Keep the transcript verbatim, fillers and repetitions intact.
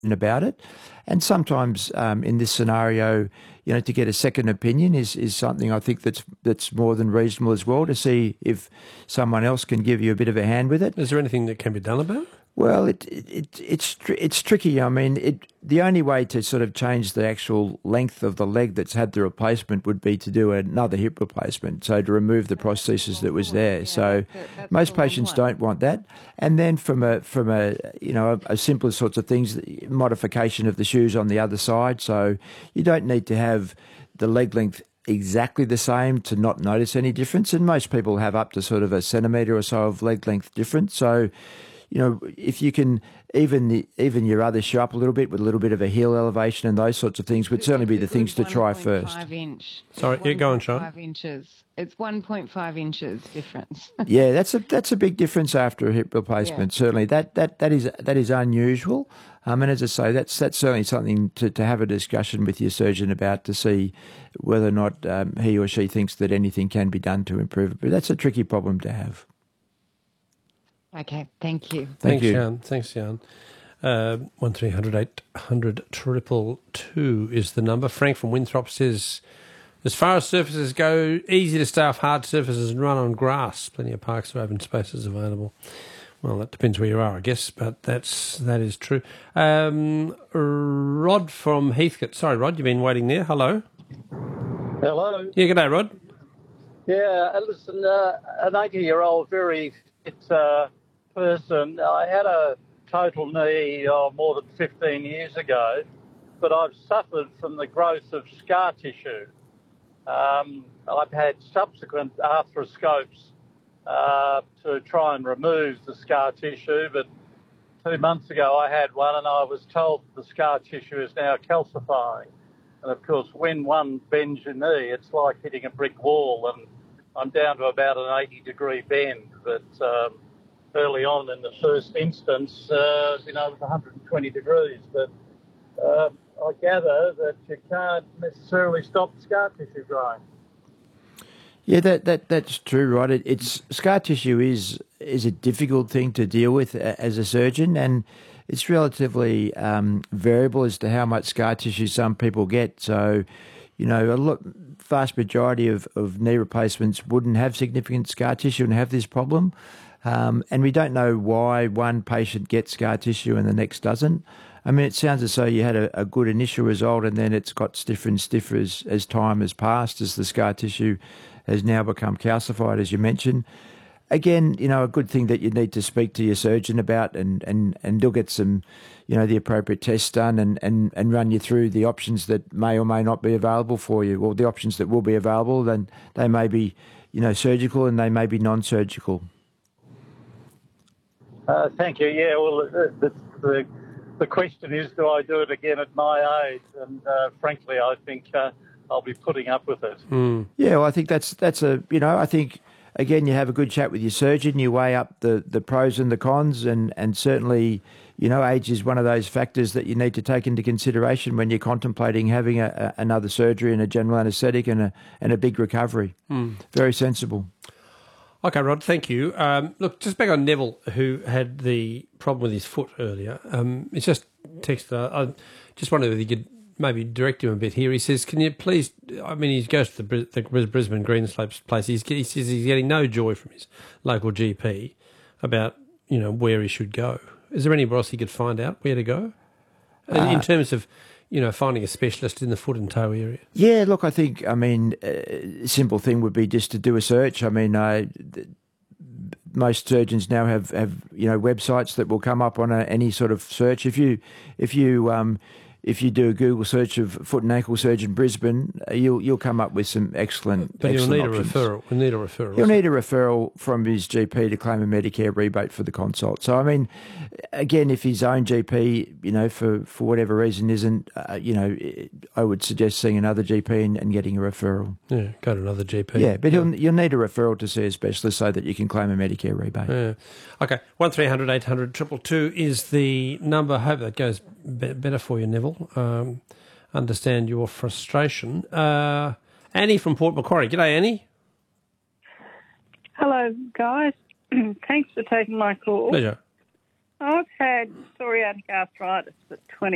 about it. And sometimes um, in this scenario, you know, to get a second opinion is, is something I think that's that's more than reasonable as well, to see if someone else can give you a bit of a hand with it. Is there anything that can be done about it? Well, it, it, it it's tr- it's tricky. I mean, it the only way to sort of change the actual length of the leg that's had the replacement would be to do another hip replacement, so to remove the prosthesis that was there. So most patients don't want that. And then from a from a you know a, a simpler sorts of things, modification of the shoes on the other side. So you don't need to have the leg length exactly the same to not notice any difference. And most people have up to sort of a centimetre or so of leg length difference. So you know, if you can even the, even your other shoe up a little bit with a little bit of a heel elevation and those sorts of things would certainly be the things to try first. Inch. Sorry, yeah, go on, Sean. Five inches. It's one point five inches difference. Yeah, that's a that's a big difference after a hip replacement. Yeah. Certainly, that that that is that is unusual. Um, and as I say, that's that's certainly something to, to have a discussion with your surgeon about, to see whether or not um, he or she thinks that anything can be done to improve it. But that's a tricky problem to have. Okay, thank you. Thank Thanks, you. Jan. Thanks, Jan. Uh, one three hundred eight hundred triple two is the number. Frank from Winthrop says, as far as surfaces go, easy to stay off hard surfaces and run on grass. Plenty of parks or open spaces available. Well, that depends where you are, I guess, but that's that is true. Um, Rod from Heathcote. Sorry, Rod, you've been waiting there. Hello. Hello. Yeah, good day, Rod. Yeah, listen, uh, an eighty-year-old very fit uh, person. I had a total knee oh, more than fifteen years ago, but I've suffered from the growth of scar tissue. Um, I've had subsequent arthroscopes uh, to try and remove the scar tissue, but two months ago I had one and I was told the scar tissue is now calcifying. And of course, when one bends your knee, it's like hitting a brick wall, and I'm down to about an eighty degree bend, but um, early on in the first instance, uh, you know, it was one hundred twenty degrees. But uh, I gather that you can't necessarily stop scar tissue growing. Yeah, that, that that's true, right? It, it's scar tissue is is a difficult thing to deal with as a surgeon, and it's relatively um, variable as to how much scar tissue some people get. So, you know, a lot, vast majority of, of knee replacements wouldn't have significant scar tissue and have this problem. Um, and we don't know why one patient gets scar tissue and the next doesn't. I mean, it sounds as though you had a, a good initial result and then it's got stiffer and stiffer as, as time has passed, as the scar tissue has now become calcified, as you mentioned. Again, you know, a good thing that you need to speak to your surgeon about, and, and, and they'll get some, you know, the appropriate tests done and, and, and run you through the options that may or may not be available for you, or the options that will be available. Then they may be, you know, surgical and they may be non-surgical. Uh, thank you. Yeah, well, the, the, the question is, do I do it again at my age? And uh, frankly, I think uh, I'll be putting up with it. Mm. Yeah, well, I think that's, that's a, you know, I think... Again, you have a good chat with your surgeon, you weigh up the, the pros and the cons, and, and certainly, you know, age is one of those factors that you need to take into consideration when you're contemplating having a, a, another surgery and a general anaesthetic and a, and a big recovery. Mm. Very sensible. Okay, Rod, thank you. Um, look, just back on Neville, who had the problem with his foot earlier. Um, it's just texted. Uh, I just wondered if you could maybe direct him a bit here. He says, can you please, I mean, he goes to the, the Brisbane Greenslopes place. He's, he says he's getting no joy from his local G P about, you know, where he should go. Is there anywhere else he could find out where to go? Uh, in terms of, you know, finding a specialist in the foot and toe area? Yeah, look, I think, I mean, a simple thing would be just to do a search. I mean, uh, most surgeons now have, have, you know, websites that will come up on a, any sort of search. If you, if you, um, If you do a Google search of foot and ankle surgeon Brisbane, you'll you'll come up with some excellent. But excellent you'll need options. a referral. You'll need a referral. He'll need a referral from his G P to claim a Medicare rebate for the consult. So I mean, again, if his own G P, you know, for, for whatever reason isn't, uh, you know, I would suggest seeing another G P and, and getting a referral. Yeah, go to another G P. Yeah, but he'll you'll need a referral to see a specialist so that you can claim a Medicare rebate. Yeah. Okay, one three hundred eight hundred triple two is the number. I hope that goes be- better for you, Neville. Um, understand your frustration. Uh, Annie from Port Macquarie. G'day, Annie. Hello, guys. Thanks for taking my call. Pleasure. I've had psoriatic arthritis for twenty